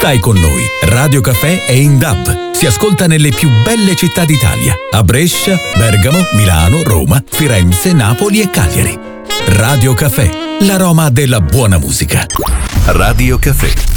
Stai con noi. Radio Caffè è in DAB. Si ascolta nelle più belle città d'Italia. A Brescia, Bergamo, Milano, Roma, Firenze, Napoli e Cagliari. Radio Caffè, l'aroma della buona musica. Radio Caffè.